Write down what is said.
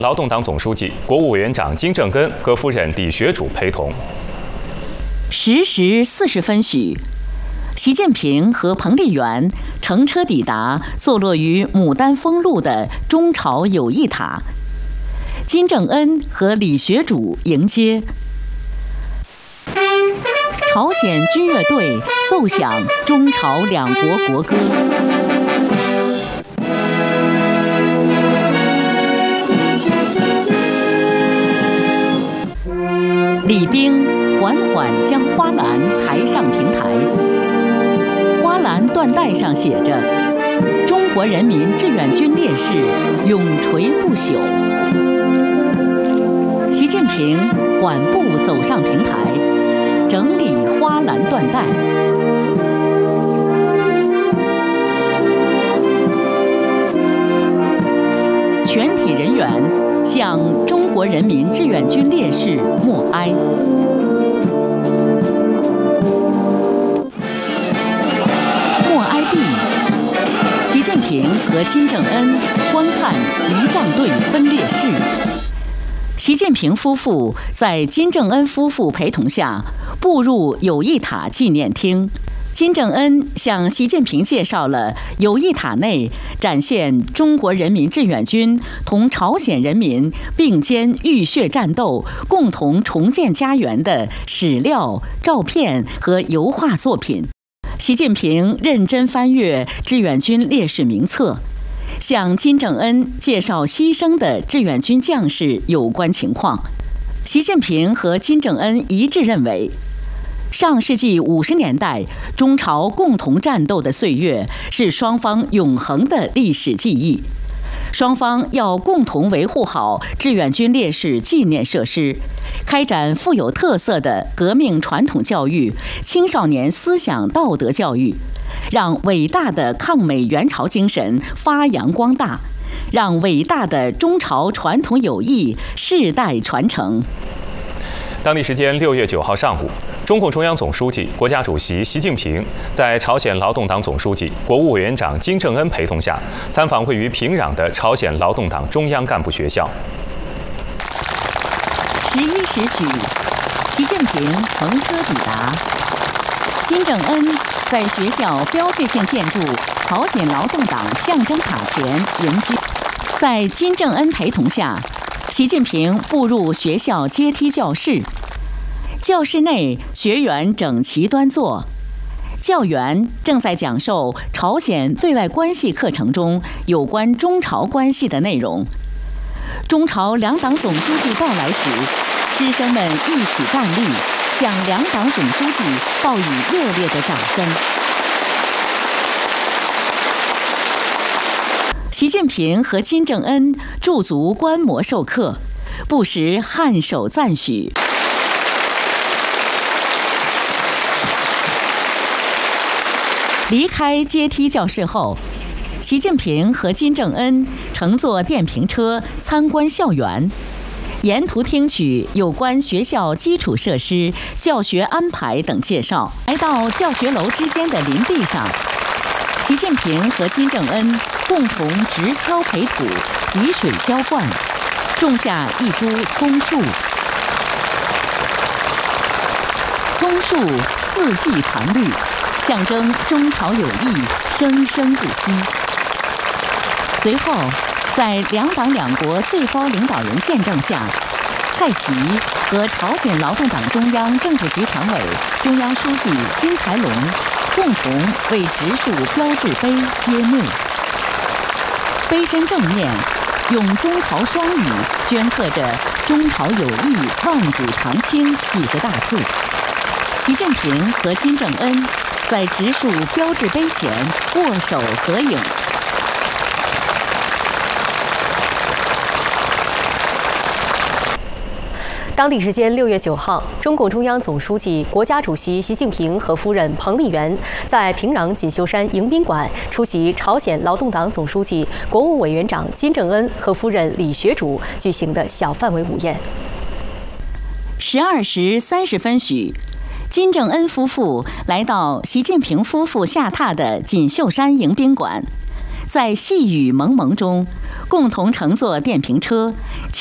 劳动党总书记、国务委员长金正恩和夫人李学主陪同。 10时40分许，习近平和彭丽媛乘车抵达坐落于牡丹峰路的中朝友谊塔，金正恩和李学主迎接。朝鲜军乐队奏响中朝两国国歌。礼兵缓缓将花篮抬上平台，花篮缎带上写着“中国人民志愿军烈士永垂不朽”。习近平缓步走上平台，整理花篮缎带。全体人员向中国人民志愿军烈士默哀。默哀毕，习近平和金正恩观看仪仗队分列式。习近平夫妇在金正恩夫妇陪同下步入友谊塔纪念厅。金正恩向习近平介绍了友谊塔内展现中国人民志愿军同朝鲜人民并肩浴血战斗、共同重建家园的史料、照片和油画作品。习近平认真翻阅志愿军烈士名册，向金正恩介绍牺牲的志愿军将士有关情况。习近平和金正恩一致认为，上世纪50年代中朝共同战斗的岁月是双方永恒的历史记忆，双方要共同维护好志愿军烈士纪念设施，开展富有特色的革命传统教育、青少年思想道德教育，让伟大的抗美援朝精神发扬光大，让伟大的中朝传统友谊世代传承。 当地时间6月9号上午，中共中央总书记、国家主席习近平在朝鲜劳动党总书记、国务委员长金正恩陪同下，参访位于平壤的朝鲜劳动党中央干部学校。 11时许，习近平乘车抵达，金正恩在学校标志性建筑朝鲜劳动党象征塔前迎接。在金正恩陪同下，习近平步入学校阶梯教室。教室内学员整齐端坐，教员正在讲授朝鲜对外关系课程中有关中朝关系的内容。中朝两党总书记到来时，师生们一起站立，向两党总书记报以热烈的掌声。习近平和金正恩驻足观摩授课，不时颔首赞许。离开阶梯教室后，习近平和金正恩乘坐电瓶车参观校园，沿途听取有关学校基础设施、教学安排等介绍。来到教学楼之间的林地上，习近平和金正恩共同直敲培土、提水浇灌，种下一株葱树。葱树四季常绿，象征中朝友谊生生不息。随后，在两党两国最高领导人见证下，蔡奇和朝鲜劳动党中央政治局常委、中央书记金才龙共同为植树标志碑揭幕。碑身正面用中朝双语镌刻着“中朝友谊万古长青”几个大字。习近平和金正恩在植树标志碑前握手合影。 当地时间6月9号，中共中央总书记、国家主席习近平和夫人彭丽媛在平壤锦绣山迎宾馆出席朝鲜劳动党总书记、国务委员长金正恩和夫人李学主举行的小范围午宴。 12时30分许，金正恩夫妇来到习近平夫妇下榻的锦绣山迎宾馆，在细雨蒙蒙中， 共同乘坐电瓶车。